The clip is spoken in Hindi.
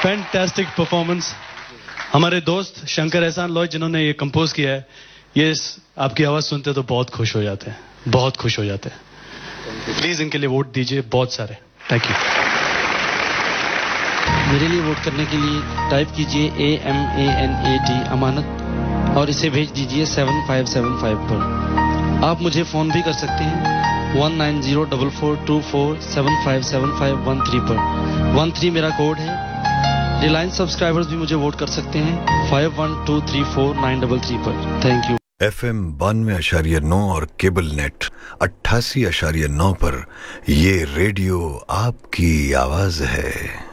Fantastic performance. हमारे दोस्त शंकर एहसान लॉय जिन्होंने ये कंपोज किया है, ये आपकी आवाज सुनते तो बहुत खुश हो जाते हैं, बहुत खुश हो जाते हैं. प्लीज इनके लिए वोट दीजिए, बहुत सारे. Thank you. मेरे लिए वोट करने के लिए टाइप कीजिए AMANAT अमानत और इसे भेज दीजिए 7575 पर. आप मुझे फोन भी कर सकते हैं 19044424757513 पर. 13 मेरा कोड है. रिलायंस सब्सक्राइबर्स भी मुझे वोट कर सकते हैं 51234933 पर. Thank you. FM 92.9 और केबल नेट 88.9 पर ये रेडियो आपकी आवाज है.